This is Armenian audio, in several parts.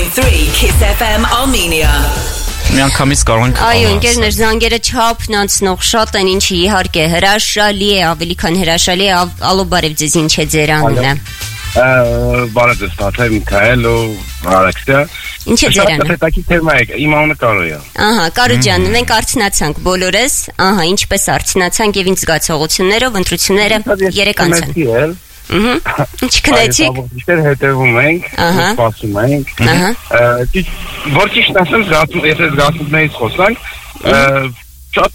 102.3 Kiss FM Armenia. Միանգամից կարող ենք Այո, ընկերներ, զանգերը չափն անցնող շատ են, ինչի իհարկե հրաշալի է, ավելի քան հրաշալի է, ալո բարև ձեզ, ինչ է ձեր անունը։ Բարև ձեզ, Տաթև Միքայել ու Արաքսիա։ Ինչ է ձեր անունը։ Հետաքրքիր թեմա է, իմ անունը Կարո է։ Ահա, Կարո ջան, մենք արցնացանք բոլորս, ահա, ինչպես արցնացանք եւ ինչ զգացողություններով ընտրությունները 3 անցան։ Ինչ քնեցիք։ Այստեղ հետևում ենք, սպասում ենք։ Որ ճիշտ ասեմ, եթե զգացումներից խոսանք, շատ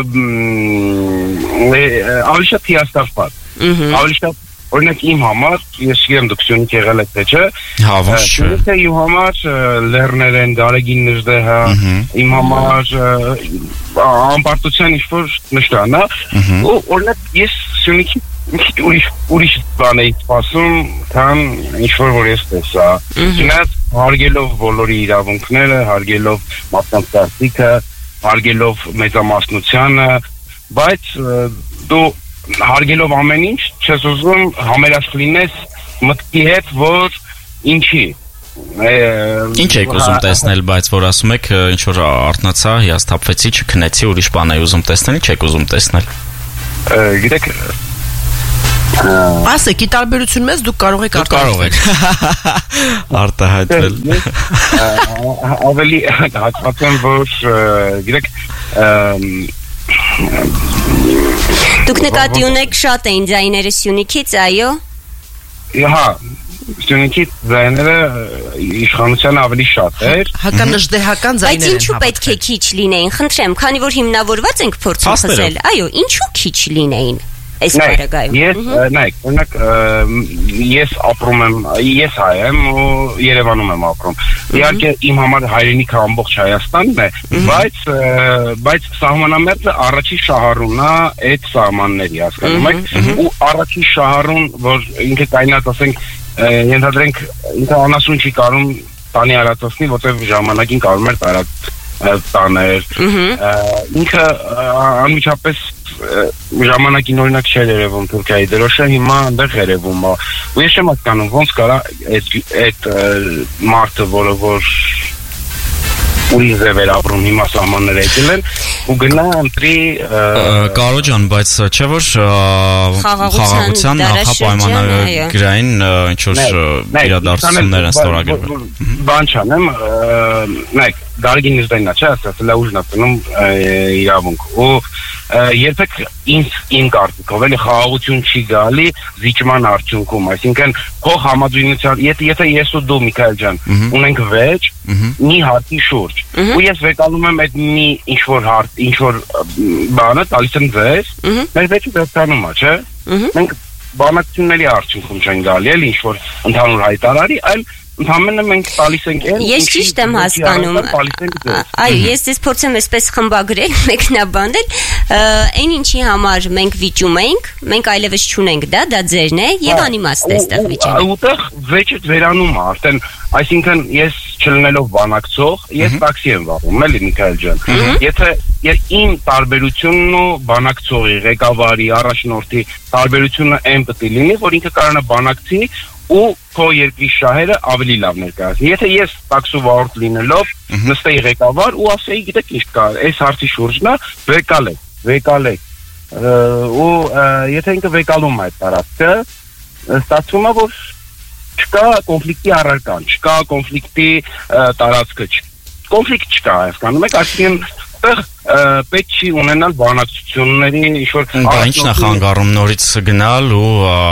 ավելի շատ հիասթափված։ Ավելի շատ օրինակ իմ համար, ես չգիտեմ դուք Սյունիք եղել եք թե չէ։ Հա, ոչ չէ։ Թե իմ համար լեռներ են, Գարեգին Նժդեհը, իմ համար ամբարտության ինչ-որ նշան, ու օրինակ ես Սյունիքի ուրիշ բան էի սպասում, քան ինչ-որ որ ես տեսա։ Չնայած հարգելով բոլորի իրավունքները, հարգելով մարդկանց կարծիքը, հարգելով մեծամասնությանը, բայց դու հարգելով ամեն ինչ, չես ուզում համերաշխ լինես մտքի հետ, որ ինչի։ Ինչ եք ուզում տեսնել, բայց որ ասում եք ինչ որ արթնացա, հիասթափվեցի, չքնեցի, ուրիշ բան էի ուզում տեսնել, ինչ եք ուզում տեսնել։ Գիտեք, ասեք, ի տարբերություն մեզ դուք կարող եք արտահայտվել։ Ավելի հատվածում, որ գիտեք, Դուք նկատի ունեք շատ էին ձայները Սյունիքից, այո։ Հա, Սյունիքի ձայները իշխանության ավելի շատ էր։ Հականժդեհական ձայներ են։ Բայց ինչու պետք է քիչ լինեին, խնդրեմ, քանի որ հիմնավորված ենք փորձում խզել։ Այո, ինչու քիչ լինեին։ Այս բարագայում։ Ես, նայեք, օրինակ ես ապրում եմ, ես հայ եմ ու Երևանում եմ ապրում։ Իհարկե իմ համար հայրենիքը ամբողջ Հայաստանն է, բայց սահմանամերձը առաջի շահառունն է այդ սահմանների, հասկանում եք, ու առաջի շահառուն, որ ինքը կայնած ասենք, ենթադրենք ինքը անասուն չի կարում տանի արածացնի, որտեղ ժամանակին կարում էր տաներ։ Ինքը անմիջապես ժամանակին օրինակ չէր երևում Թուրքիայի դրոշը, հիմա այնտեղ երևում է։ Ու ես չեմ հասկանում ոնց կարա այդ մարդը, որը որ ուրիշ ձև էր ապրում, հիմա սահմանները եկել են ու գնա ընտրի Կարո ջան, բայց չէ որ խաղաղության նախապայմանագրային ինչ որ իրադարձություններ են ստորագրվել։ Բան չանեմ, նայեք, Գարեգին Նժդեհն չէ, ասել է ուժն ատնում իրավունք ու երբեք իմ կարծիքով էլի խաղաղություն չի գալի զիջման արդյունքում, այսինքն փող համաձայնության, եթե ես ու դու Միքայել ջան ունենք վեճ մի հարկի շուրջ ու ես վեկանում եմ այդ մի ինչ-որ բանը տալիս եմ ձեզ, մեր վեճը վերջանում է, չէ՞։ Մենք բանակցությունների արդյունքում չեն գալի, էլի ինչ-որ ընդհանուր հայտարարի, այլ ընդհանրապես մենք տալիս ենք Ես ճիշտ եմ հասկանում։ Այո, ես դες փորձեմ այսպես խմբագրել, մեկնաբանել, այն ինչի համար մենք վիճում ենք, մենք այլևս չունենք, դա ձերն է եւ անիմաստ է այստեղ վիճել։ Ուտեղ վեճը վերանում է, արդեն, այսինքն ես չլինելով բանակցող, ես տաքսի եմ վարում, էլի Միքայել ջան։ Եթե իմ տարբերությունն ու բանակցողի, ղեկավարի, առաջնորդի տարբերությունը այն պետք է լինի, որ ինքը կարողանա բանակցի ու քո երկրի շահերը ավելի լավ ներկայացնի։ Եթե ես տաքսու վարորդ լինելով նստեի ղեկավար ու ասեի, գիտեք ինչ կա, այս հարցի շուրջն է, վեկալեք։ Ու եթե ինքը վեկալում է այդ տարածքը, ստացվում է, որ չկա կոնֆլիկտի առարկան, չկա կոնֆլիկտի տարածքը, կոնֆլիկտ չկա, հասկանում եք, այսինքն պետք չի ունենալ բանակցությունների ինչ-որ ինչ նախանգարում նորից գնալ ու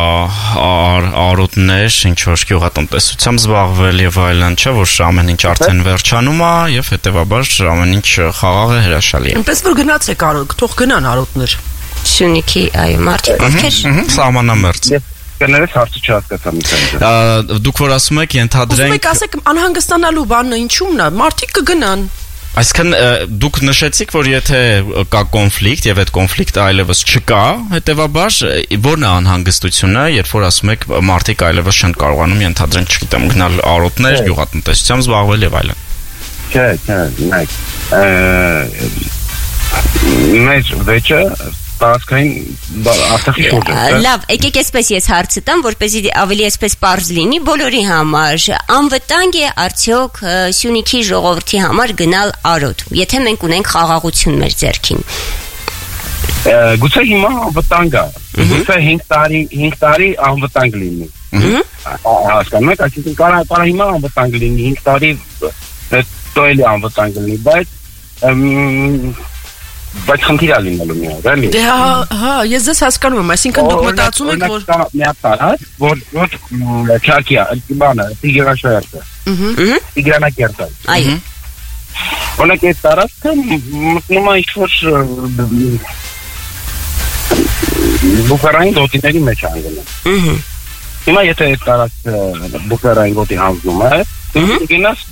արոտներ, ինչ-որ գյուղատնտեսությամբ զբաղվել եւ այլն, չէ՞ որ ամեն ինչ արդեն վերջանում է եւ հետեւաբար ամեն ինչ խաղաղ է, հրաշալի է։ Այնպես որ գնացեք արոտ, թող գնան արոտներ։ Սյունիքի, այո, մարդիկ ովքեր սահմանամերձ։ Կներես հարցը չհասկացա Միքայել։ Դուք որ ասում եք ենթադրենք։ Ուզում եք ասեք անհանգստանալու բանը ինչու՞մն է, մարդիկ կգնան։ Այսինքն դուք նշեցիք, որ եթե կա կոնֆլիկտ եւ այդ կոնֆլիկտը այլևս չկա, հետեւաբար ո՞րն է անհանգստությունը, երբ որ ասում եք մարդիկ այլևս չեն կարողանում ենթադրենք, չգիտեմ, գնալ արոտներ, գյուղատնտեսությամբ զբաղվել եւ այլն։ Չէ, նայեք։ Մեր վեճը տարածքային Արցախի շուրջ է։ Լավ, եկեք այսպես ես հարցը տամ, որպեսզի ավելի այսպես պարզ լինի բոլորի համար։ Անվտանգ է արդյոք Սյունիքի ժողովրդի համար գնալ Արոտ, եթե մենք ունենք խաղաղություն մեր ձեռքին։ Գուցե հիմա անվտանգ է։ Գուցե 5 տարի անվտանգ լինի։ Հասկանում եք, այսինքն կարող հիմա անվտանգ լինի, 5 տարի հետո էլի անվտանգ լինի, բայց խնդիր է լինելու միակ, էլի։ Դե հա, ես ձեզ հասկանում եմ, այսինքն դուք մտածում եք, որ մի հատ տարած, որ Չարքի բանը, Տիգրանաշերտը։ Տիգրանակերտը։ Այո։ Օրինակ այդ տարածքը մտնում է ինչ-որ բուֆերային գոտիների մեջ անգնում։ Հիմա եթե այդ տարածքը բուֆերային գոտի հանձնում է, գնաս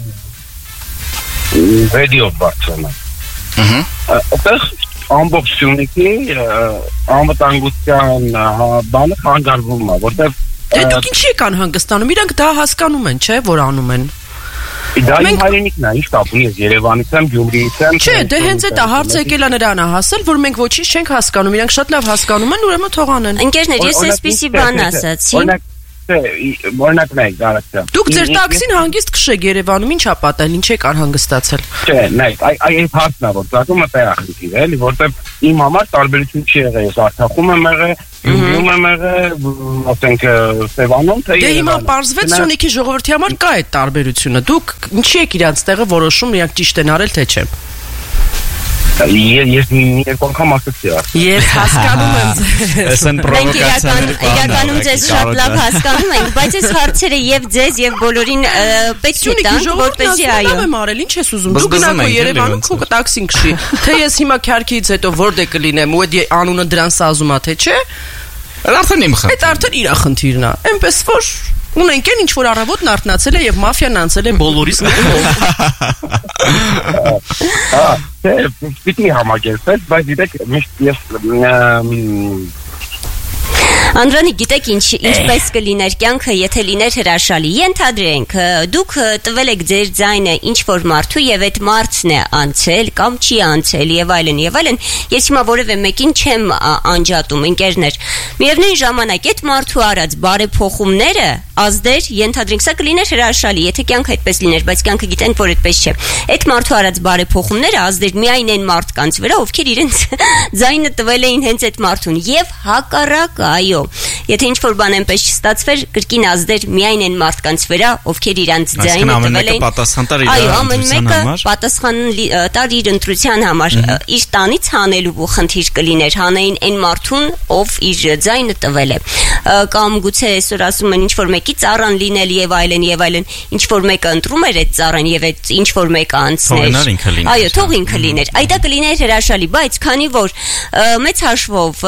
վեդիո բարձրանում։ Այդտեղ ամբողջ Սյունիքի անվտանգության բանը խանգարվում է, որտեղ Դե դուք ինչի եք անհանգստանում, իրանք դա հասկանում են, չէ, որ անում են։ Դա իմ հայրենիքն է, ինչ կապ ունի, ես Երևանից եմ, Գյումրիից եմ։ Չէ, դե հենց այդ հարցը եկել է նրան հասել, որ մենք ոչինչ չենք հասկանում, իրանք շատ լավ հասկանում են, ուրեմն թող անեն։ Ընկերներ, ես այսպեսի բան ասացի։ Օրինակ նայեք, դարակցա։ Դուք ձեր տաքսին հանգիստ քշեք Երևանում, ի՞նչ ա պատահել, ինչ եք անհանգստացել։ Չէ, նայեք, այդ հարցն է, որ ծագում է տեղախնդիր, էլի, որտեղ իմ համար տարբերություն չի եղել, ես Արցախում եմ եղել, Գյումրիում եմ եղել, ասենք Սևանում, թե Դե հիմա պարզվեց Սյունիքի ժողովրդի համար կա այդ տարբերությունը։ Դուք ինչի եք իրանց տեղը որոշում, իրանք ճիշտ են արել, թե չէ։ Ես երկու անգամ ասացի։ Ես հասկանում եմ ձեզ։ Այս են պրովոկացիաները։ Իրականում ձեզ շատ լավ հասկանում ենք, բայց այս հարցերը եւ ձեզ եւ բոլորին պետք է տան, որպեսզի այո։ Եմ արել, ինչ ես ուզում։ Դու գնա քո Երևանում քո տաքսին քշի։ Թե ես հիմա քարքից հետո որտե կլինեմ, ու այդ անունը դրան սազում է, թե չէ։ Արդեն իմ խնդիրը։ Այդ արդեն իր խնդիրն է։ Էնպես որ ունենք են ինչ որ առավոտն արթնացել է եւ մաֆիան անցել է բոլորիս կողմով։ Դե պիտի համագործել, բայց դիտեք միշտ ես Անդրանիկ, գիտեք ինչպես կլիներ կյանքը, եթե լիներ հրաշալի։ Ենթադրենք, դուք տվել եք ձեր ձայնը ինչ-որ մարդու եւ այդ մարդն է անցել կամ չի անցել եւ այլն եւ այլն։ Ես հիմա որևէ մեկին չեմ անջատում, ընկերներ։ Միևնույն ժամանակ այդ մարդու արած բարեփոխումները ազդեր, ենթադրենք, սա կլիներ հրաշալի, եթե կյանքը այդպես լիներ, բայց կյանքը գիտենք, որ այդպես չէ։ Այդ մարդու արած բարեփոխումները ազդեր միայն այն մարդկանց վրա, ովքեր իրենց ձայնը տվել էին հենց այդ մարդուն եւ հակառակը, այո։ Եթե ինչ-որ բան այնպես չստացվեր, կրկին ազդեր միայն այն մարդկանց վրա, ովքեր իրանց ձայնը տվել էին։ Այո, ամեն մեկը պատասխան տար իր ընտրության համար, իր տանից հանելու խնդիր կլիներ, հանեին այն մարդուն, ով իր ձայնը տվել է։ Կամ գուցե այսօր ասում են ինչ-որ մեկի ծառան լինել եւ այլն, ինչ-որ մեկը ընտրում էր այդ ծառան եւ այդ ինչ-որ մեկը անցներ։ Այո, թող ինքը լիներ։ Այդա կլիներ հրաշալի, բայց քանի որ մեծ հաշվով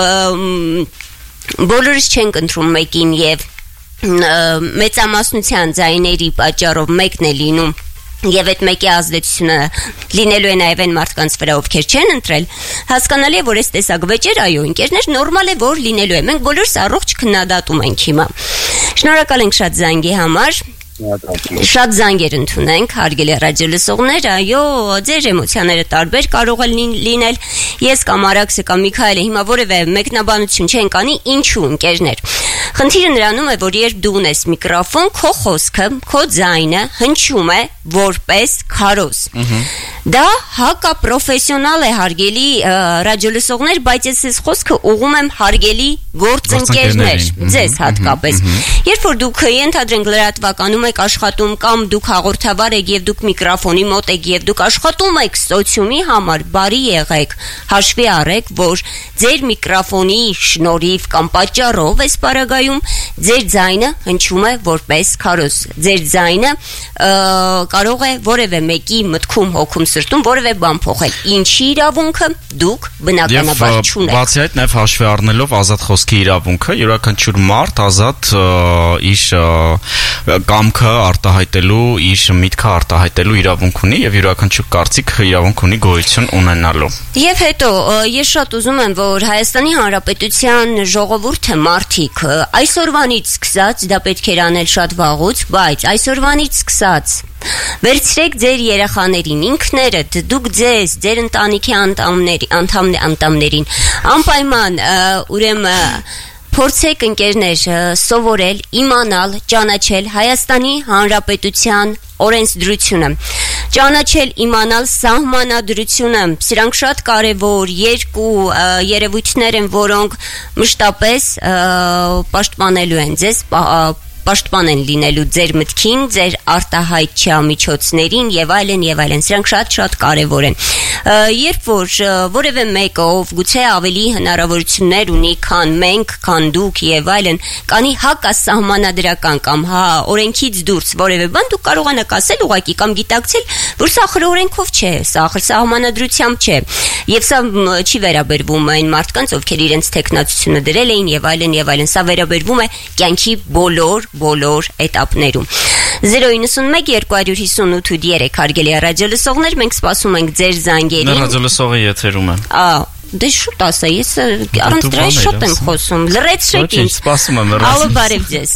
բոլորս չենք ընտրում մեկին եւ մեծամասնության ձայների պատճառով մեկն է լինում եւ այդ մեկի ազդեցությունը լինելու է նաեւ այն մարդկանց վրա, ովքեր չեն ընտրել, հասկանալի է, որ այս տեսակ վեճեր, այո, ընկերներ, նորմալ է, որ լինելու է։ Մենք բոլորս առողջ քննադատում ենք հիմա։ Շնորհակալ ենք շատ զանգի համար։ Շատ զանգեր ընդունենք, հարգելի ռադիոլսողներ, այո, ձեր էմոցիաները տարբեր կարող են լինել։ Ես կամ Արաքսը կամ Միքայելը հիմա որևէ մեկնաբանություն չենք անի, ինչու ընկերներ։ Խնդիրը նրանում է, որ երբ դու ունես միկրոֆոն, քո խոսքը, քո ձայնը հնչում է որպես քարոզ։ Դա հակապրոֆեսիոնալ է, հարգելի ռադիոլսողներ, բայց ես խոսքը ուղղում եմ հարգելի գործընկերներ, ձեզ հատկապես։ Երբ որ դուք ենթադրենք լրատվականում եք աշխատում կամ դուք հաղորդավար եք եւ դուք միկրոֆոնի մոտ եք եւ դուք աշխատում եք սոցիումի համար, բարի եղեք, հաշվի առեք, որ ձեր միկրոֆոնի շնորհիվ կամ պատճառով այս պարագայում ձեր ձայնը հնչում է որպես քարոզ։ Ձեր ձայնը կարող է որևէ մեկի մտքում, հոգում, սրտում որևէ բան փոխել։ Ինչի իրավունքը դուք բնականաբար չունեք։ Բացի այդ, նաև հաշվի առնելով ազատ խոսքի իրավունքը, յուրաքանչյուր մարդ ազատ իր կամքը արտահայտելու, իր միտքը արտահայտելու իրավունք ունի եւ յուրաքանչյուր կարծիք իրավունք ունի գոյություն ունենալու։ Եվ հետո ես շատ ուզում եմ, որ Հայաստանի Հանրապետության ժողովուրդը, մարդիկ այսօրվանից սկսած, դա պետք է անել շատ վաղուց, բայց այսօրվանից սկսած Վերցրեք ձեր երեխաներին, ինքներդ, դուք ձեր ընտանիքի անդամներին, անպայման, ուրեմն փորձեք ընկերներ սովորել, իմանալ, ճանաչել Հայաստանի Հանրապետության օրենսդրությունը, ճանաչել, իմանալ սահմանադրությունը, սրանք շատ կարևոր երկու երևույթներ են, որոնք մշտապես պաշտպանելու են ձեզ, պաշտպան են լինելու ձեր մտքին, ձեր արտահայտչամիջոցներին եւ այլն, սրանք շատ կարեւոր են։ Երբ որ որևէ մեկը, ով գուցե ավելի հնարավորություններ ունի, քան մենք, քան դուք եւ այլն, կանի հակասահմանադրական կամ օրենքից դուրս որևէ բան, դուք կարողանաք ասել ուղղակի կամ գիտակցել, որ սա օրենքով չէ, սա սահմանադրությամբ չէ։ Եվ սա չի վերաբերվում այն մարդկանց, ովքեր իրենց տեխնացությունը դրել էին եւ այլն, սա վերաբերվում է կյանքի բոլոր էտապներում։ 091 258 3 հարգելի ռադիոլսողներ, մենք սպասում ենք ձեր զանգերին։ Նա ռադիոլսողը եթերում է։ Դե շուտ ասա, ես առանց դրա շատ եմ խոսում։ Լրացրեք ինձ։ Սպասում եմ լրացրեք։ Ալո, բարև ձեզ։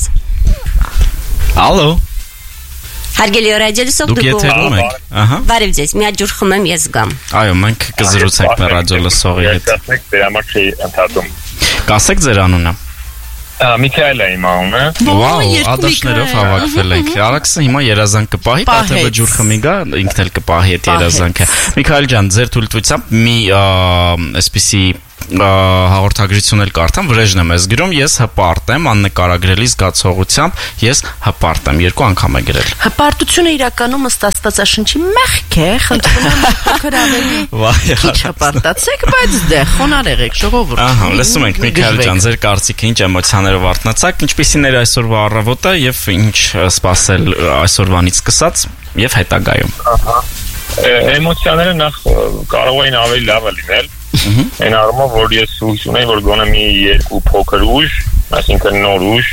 Ալո։ Հարգելի ռադիոլսող, դուք եթերում եք։ Ահա։ Բարև ձեզ, մի հատ ջուր խմեմ, ես գամ։ Այո, մենք կզրուցենք մեր ռադիոլսողի հետ։ Կասեք դրա մասի ընդհատում։ Կասեք ձեր անունը։ Միքայել է իմ անունը։ Վաու, ադաշներով հավաքվել ենք։ Արաքսը հիմա երազանք կպահի, պատեվը ջուր խմի գա, ինքն էլ կպահի այդ երազանքը։ Միքայել ջան, ձեր թույլտվությամբ մի այսպիսի հաղորդագրություն էլ կարդամ, վրեժն եմ ես գրում, ես հպարտ եմ, աննկարագրելի զգացողությամբ ես հպարտ եմ, 2 անգամ է գրել։ Հպարտությունը իրականում ըստ Աստվածաշնչի մեղք է, խնդրում եմ փոքր ավելի քիչ հպարտացեք, բայց դե խոնար եղեք, ժողովուրդ։ Ահա, լսում ենք Միքայել ջան, ձեր կարծիքը ինչ էմոցիաներով արթնացաք, ինչպիսին էր այսօրվա առավոտը եւ ինչ սպասել այսօրվանից սկսած եւ հետագայում։ Ահա։ Էմոցիաները նախ կարող էին ավելի լավը լինել։ Այն առումով, որ ես հույս ունեի, որ գոնե մի 2 փոքր ուժ, այսինքն նոր ուժ,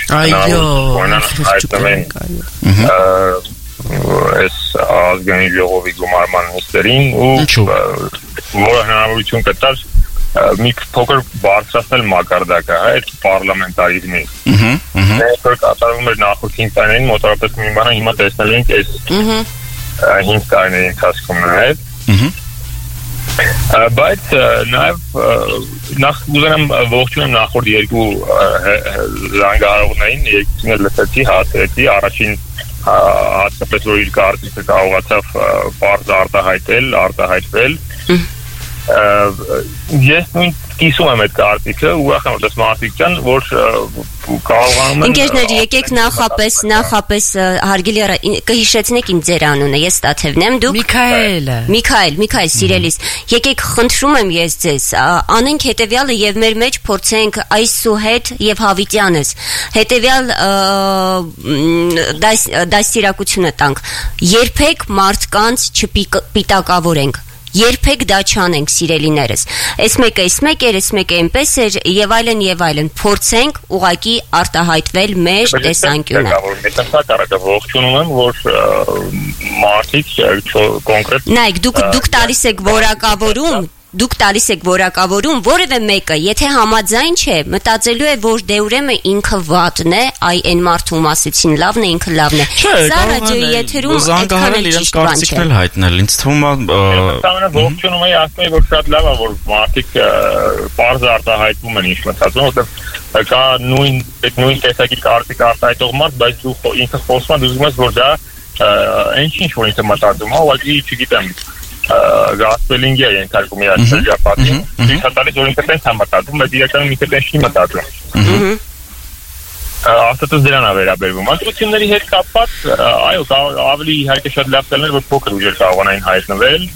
հայտնվեն այս ազգային ժողովի գումարման նիստերին ու որը հնարավորություն կտար մի փոքր բարձրացնել մակարդակը, այդ պարլամենտարիզմի։ Մենք կատարվում էր նախորդին տարիներին, մոտավորապես մի բանը հիմա տեսնել ենք այս 5 տարիների ընթացքում նաև։ Բայց նաև նախ ուզենամ ողջունեմ նախորդ 2 զանգահարողներին, երկուսին էլ լսեցի, հասեցի, առաջին հատկապես որ իր կարծիքը կարողացավ բարձր արտահայտվել։ Ես նույն կիսում եմ այդ կարծիքը, ուրախ եմ որ մարդիկ կան, որ կարողանում են։ Ընկերներ, եկեք նախապես հարգելի կհիշեցնեք ինձ ձեր անունը, ես Տաթևն եմ, դուք Միքայել, սիրելիս, եկեք խնդրում եմ ես ձեզ, անենք հետևյալը եւ մեր մեջ փորձենք Այսուհետ եւ Հավիտյանս հետևյալ դաստիարակությունը տանք, երբեք մարդկանց չպիտակավորենք, երբեք դա չանենք, սիրելիներս։ Այս մեկը այնպես էր եւ այլն, փորձենք ուղակի արտահայտվել մեր տեսանկյունը։ Ես հակառակը ողջունում եմ, որ մարդիկ կոնկրետ նայեք, դուք տալիս եք որակավորում, որևէ մեկը, եթե համաձայն չէ, մտածելու է, որ դե ուրեմն ինքը վատն է, այն մարդու ասեցին լավն է, ինքը լավն է։ Սա ռադիոյի եթերում այդքան էլ ճիշտ բան չէ։ Կարծիքն հայտնել, ինձ թվում է ողջունում եմ, ասում եմ, որ շատ լավ է, որ մարդիկ բարձր արտահայտվում են ինչ մտածում, որովհետև կա նույն տեսակի կարծիք արտահայտող մարդ, բայց դու ինքը խոսում ես, դու որ դա ինչ որ ինքը մտածում է, ուղղակի չգիտեմ գասպելինգի է ենթարկում իր շրջապատին, ցույց որ ինքը տենց համատատում, բայց իրականում ինքը տենց չի մտածում։ Աստծո դրան է վերաբերվում։ Ընտրությունների հետ կապված, այո, ավելի իհարկե շատ լավ կլիներ, որ փոքր ուժեր կարողանային հայտնվել,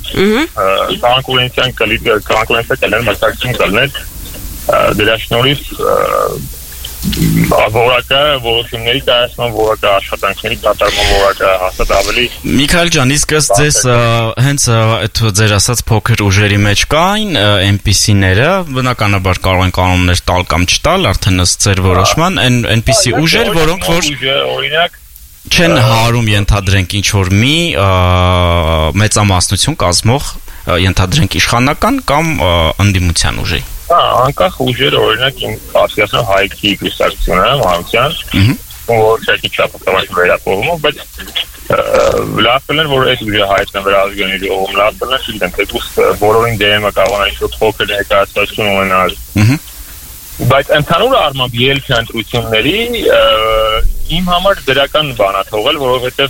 կոնկուրենցիա կլներ, մրցակցություն կլներ, դրա շնորհիվ որակը որոշումների կայացման որակը աշխատանքների կատարման որակը հաստատ ավելի Միքայել ջան, իսկ ըստ ձեզ հենց այդ ձեր ասած փոքր ուժերի մեջ կային NPC-ները, բնականաբար կարող են կանոններ տալ կամ չտալ, արդեն ըստ ձեր որոշման, NPC ուժեր, որոնք որ օրինակ չեն հարում ենթադրենք ինչ որ մի մեծամասնություն կազմող ենթադրենք իշխանական կամ ընդդիմության ուժի։ Անկախ ուժերը օրինակ իմ ասացիացիոն հայքի կուսակցությունը, հանրության, որ չեկի չափակված վերապահումով, բայց լավ կլներ որ այդ ուժը հայտնվեր ազգային ժողովում լավ կլներ չգիտեմ թե դուք բոլորին դեմը կարող են ինչ-որ փոքր ներկայացություն ունենալ բայց ընդհանուր առմամբ ելքի ընտրությունների իմ համար դրական բան է թողել որովհետև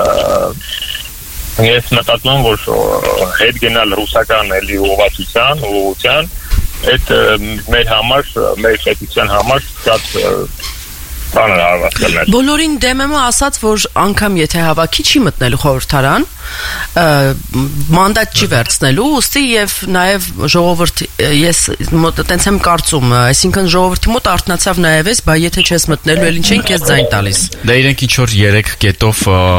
ես մտածում եմ որ հետ գնալ ռուսական էլի ուղղվածության այդ մեր համար մեր պետության համար շատ Բոլորին դեմ եմ ասած, որ անգամ եթե հավաքի չի մտնելու խորհրդարան, մանդատ չի վերցնելու, ուստի եւ նաեւ ժողովուրդ ես տենց եմ կարծում, այսինքն ժողովրդի մոտ արտնացավ նաեւ էս, բայց եթե չես մտնելու, էլ ինչ են քեզ ձայն տալիս։ Դա իրենք ինչ որ 3 կետով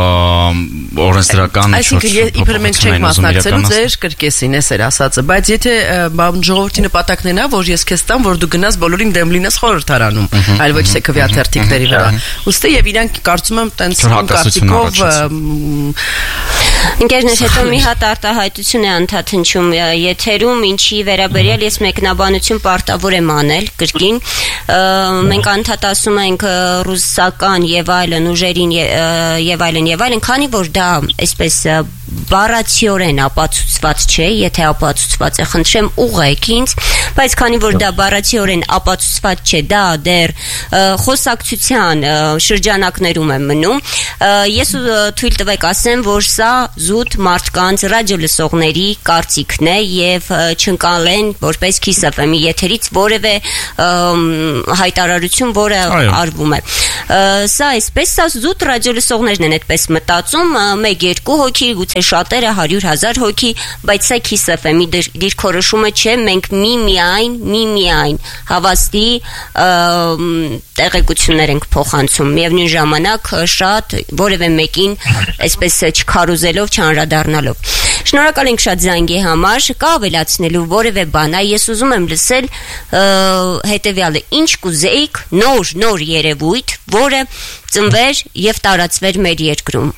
օրենսդրական այսինքն իբր մենք չենք մասնակցելու ձեր կրկեսին էս էր ասածը, բայց եթե ժողովրդի նպատակն է նա, որ ես քեզ տամ, որ դու գնաս բոլորին դեմ լինես խորհրդարանում, այլ ոչ թե քվեաթերթիկների վրա։ Ոստի եւ իրանք կարծում եմ տենց կարտիկով Ընկերներ, հետո մի հատ արտահայտություն է անդադ հնչում եթերում, ինչի վերաբերյալ ես մեկնաբանություն պարտավոր եմ անել կրկին։ Մենք անդադ ասում ենք ռուսական եւ այլն ուժերին եւ այլն, քանի որ դա այսպես բառացիորեն ապացուցված չէ, եթե ապացուցված է, խնդրեմ ուղղեք ինձ, բայց քանի որ դա բառացիորեն ապացուցված չէ, դա դեռ խոսակցության շրջանակներում է մնում, ես թույլ տվեք ասեմ, որ սա զուտ մարդկանց ռադիոլսողների կարծիքն է եւ չընկալեն որպես Kiss FM-ի եթերից որևէ հայտարարություն, որը արվում է։ Սա այսպես, սա զուտ ռադիոլսողներն են այդպես մտածում, 1-2 հոգի, գուցե շատերը 100,000 հոգի, բայց սա Kiss FM-ի դիրքորոշումը չէ, մենք միմիայն հավաստի տեղեկություններ ենք փոխանցում, միևնույն ժամանակ շատ որևէ մեկին այսպես չքարոզելով, չանդրադառնալով։ Շնորհակալ ենք շատ զանգի համար, կա ավելացնելու որևէ բան, ես ուզում եմ լսել հետևյալը, ինչ կուզեիք նոր երևույթ, որը ծնվեր եւ տարածվեր մեր երկրում,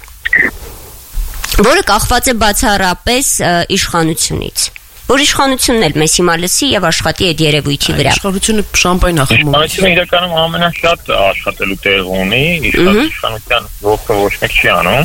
որը կախված է բացառապես իշխանությունից։ Որ իշխանությունն էլ մեզ հիմա լսի եւ աշխատի այդ երևույթի վրա։ Իշխանությունը շամպայն է խմում։ Իշխանությունը իրականում ամենաշատ աշխատելու տեղ ունի, իշխանության ոչ մեկ չի անում։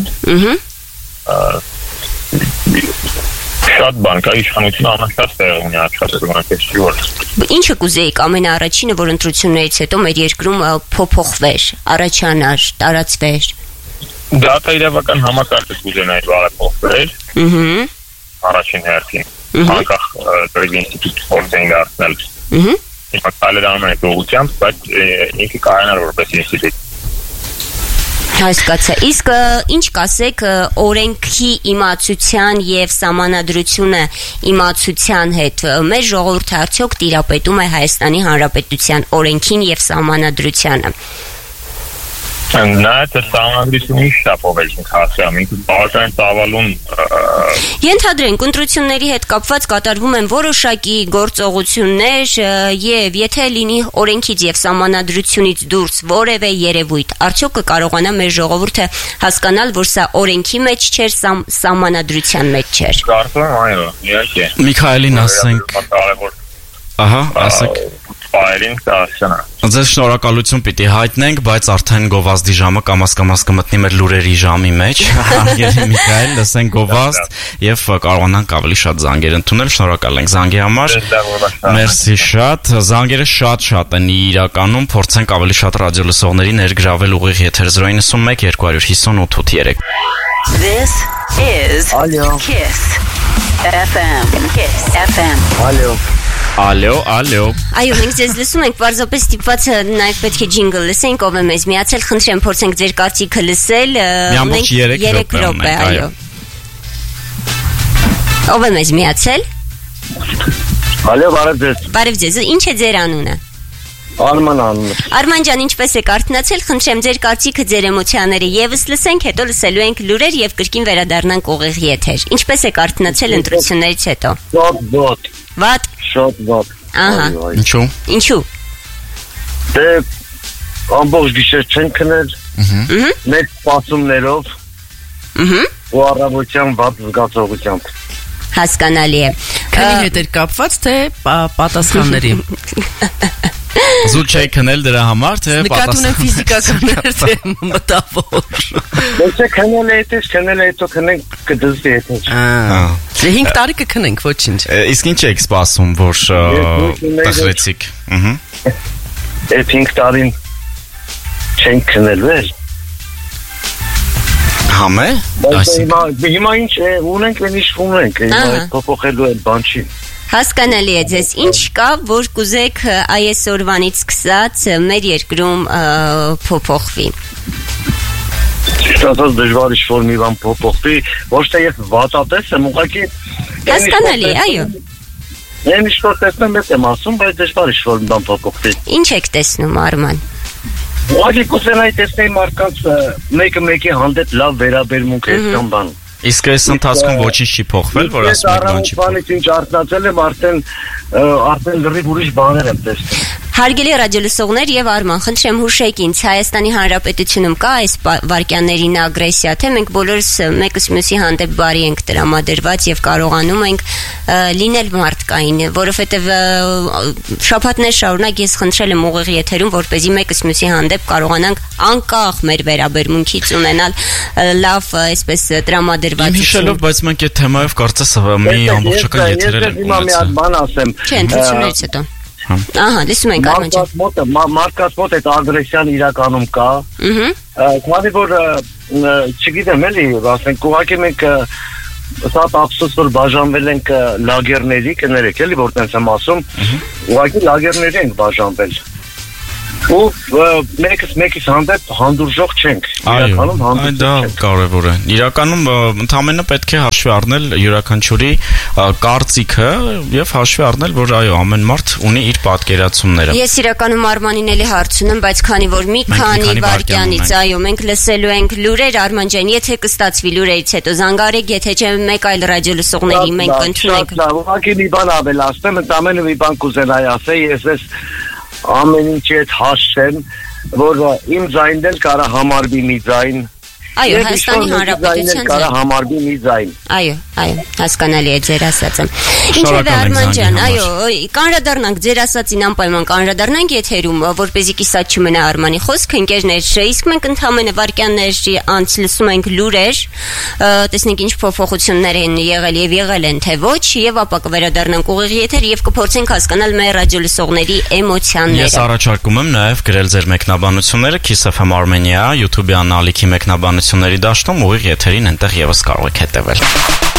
Շատ բան կա իշխանությունը ամենաշատ տեղ ունի աշխատելու անկեսի որ։ Ինչը կուզեիք ամենաառաջինը, որ ընտրություններից հետո մեր երկրում փոփոխվեր, առաջանար, տարածվեր։ Դա իրավական համակարգը կուզենայի բարեփոխվել։ Առաջին հերթին։ Անկախ ինստիտուտ փորձեն դարձնել։ Հիմա կալեր անում են գողությամբ, բայց ինքը կայանար որպես ինստիտուտ։ Հասկացա, իսկ ինչ կասեք օրենքի իմացության եւ սահմանադրությունը իմացության հետ, մեր ժողովուրդը արդյոք տիրապետում է Հայաստանի Հանրապետության օրենքին եւ սահմանադրությանը։ Նա թե սահմանադրությունի շտապով էլ հասցրամ, ինքը բավական ծավալուն Ենթադրենք, ընտրությունների հետ կապված կատարվում են որոշակի գործողություններ եւ եթե լինի օրենքից եւ սահմանադրությունից դուրս որևէ երևույթ, արդյոք կկարողանա մեր ժողովուրդը հասկանալ, որ սա օրենքի մեջ չէր, սահմանադրության մեջ չէր։ Կարծում եմ, այո, իհարկե։ Միքայելին ասենք, ահա, ասեք Պայրին կասանա։ Ձեզ շնորհակալություն պիտի հայտնենք, բայց արդեն գովազդի ժամը կամաց կմտնի մեր լուրերի ժամի մեջ։ Արգելի Միքայել, լսենք գովազդ եւ կարողանանք ավելի շատ զանգեր ընդունել։ Շնորհակալ ենք զանգի համար։ Մերսի շատ։ Զանգերը շատ են իրականում, փորձենք ավելի շատ ռադիոլսողների ներգրավել ուղիղ եթեր 091 258 8 3։ This is Kiss FM. Kiss FM. Ալո։ Այո, մենք ձեզ լսում ենք, պարզապես ստիպված նաև պետք է ջինգլ լսենք, ով է մեզ միացել, խնդրեմ փորձենք ձեր կարծիքը լսել։ Մենք 3 րոպե, այո։ Ով է մեզ միացել։ Ալո, բարև ձեզ։ Բարև ձեզ, ինչ է ձեր անունը։ Արման անունը։ Արման ջան, ինչպես եք արթնացել, խնդրեմ ձեր կարծիքը, ձեր էմոցիաները եւս լսենք, հետո լսելու ենք լուրեր եւ կրկին վերադառնանք ուղիղ եթեր։ Ինչպես եք արթնացել ընտրություններից հետո։ Վատ։ Շատ վատ։ Ահա։ Ինչու։ Դե ամբողջ գիշեր չեն քնել։ Մեծ սպասումներով։ Ու առավոտյան վատ զգացողությամբ։ Հասկանալի է։ Քանի հետ էր կապված թե պատասխանների։ Զուտ չէի քնել դրա համար, թե նկատուն են ֆիզիկականներ, թե մտավոր։ Դե քնել է, հետո քնենք կդզի հետո։ 5 տարի կքնենք, ոչինչ։ Իսկ ինչ եք սպասում, որ տխրեցիք։ Այդ 5 տարին չենք քնելվել։ Համե։ Հիմա ինչ ունենք, ունենք, փոփոխելու այդ բան չի։ Հասկանալի է ձեզ, ինչ կա, որ կուզեք այսօրվանից սկսած մեր երկրում փոփոխվի։ Ստացած դժվար ինչ-որ մի բան փոփոխվի, ոչ թե ես վատատես եմ, ուղղակի հասկանալի, այո։ Եմ ինչ-որ տեսնեմ, ես եմ ասում, բայց դժվար ինչ-որ մի բան փոփոխվի։ Ինչ եք տեսնում, Արման։ Ուղղակի կուզենայի տեսնել մարդկանց մեկը մեկի հանդեպ լավ վերաբերմունք այդքան բան։ Իսկ այս ընթացքում ոչինչ չի փոխվել, որ ասում եք բան չի փոխվել։ Ես ինչ արթնացել եմ, արդեն լրիվ ուրիշ բաներ եմ տեսնում։ Հարգելի ռադիոլսողներ եւ Արման, խնդրեմ հուշեք ինձ, Հայաստանի Հանրապետությունում կա այս վարկյաններին ագրեսիա, թե մենք բոլորս մեկս մյուսի հանդեպ բարի ենք տրամադրված եւ կարողանում ենք լինել մարդկային, որովհետեւ շաբաթներ շարունակ ես խնդրել եմ ուղիղ եթերում, որպեսզի մեկս մյուսի հանդեպ կարողանանք անկախ մեր վերաբերմունքից ունենալ լավ, այսպես տրամադրվածություն։ Հիշելով, բայց մենք այդ թեմայով կարծես մի ամբողջական եթերել ենք ունեցել։ Ես մի հատ բան ասեմ։ Չէ, ընդհանրությունից հետո։ Ահա, լսում ենք Արման ջան։ Մարդկանց մոտ այդ ագրեսիան իրականում կա։ Քանի որ չգիտեմ էլի, ասենք ուղղակի մենք սա ափսոս որ բաժանվել ենք լագերների, կներեք էլի, որ տենց եմ ասում, ուղղակի լագերների ենք բաժանվել։ Ու մեկից հանդեպ հանդուրժող չենք։ Իրականում հանդուրժող դա կարևոր է։ Իրականում ընդամենը պետք է հաշվի առնել յուրաքանչյուրի կարծիքը եւ հաշվի առնել, որ այո, ամեն մարդ ունի իր պատկերացումները։ Ես իրականում Արմանին էլի հարց ունեմ, բայց քանի որ մի քանի վայրկյանից, այո, մենք լսելու ենք լուրեր, Արման ջան, եթե կստացվի լուրերից հետո զանգարեք, եթե չէ մեկ այլ ռադիոլսողների մենք կընդունենք։ Ուղղակի մի բան ավելացնեմ, ընդամենը մի բան կուզենայի ասել, ես ամեն ինչի հետ հաշտեմ, որ իմ ձայնն էլ կարա համարվի մի ձայն։ Այո, Հայաստանի Հանրապետության կարա համարվի մի ձայն։ Այո, հասկանալի է ձեր ասածը։ Ինչևէ Արման ջան, այո, կանրադառնանք ձեր ասածին անպայման կանրադառնանք եթերում, որպեսզի կիսատ չմնա Արմանի խոսքը, ընկերներ, իսկ մենք ընդհանրապես վարկյանների անց լսում ենք լուրեր, տեսնենք ինչ փոփոխություններ են եղել եւ եղել են թե ոչ, եւ ապա կվերադառնանք ուղիղ եթեր եւ կփորձենք հասկանալ մեր ռադիոլսողների էմոցիաները։ Ես առաջարկում եմ նաեւ գրել ձեր մեկնաբանությունները Kiss FM Armenia YouTube-յան ալիքի մեկնաբանությունների դաշտում ուղիղ եթերին այնտեղ եւս կարող եք հետեւել։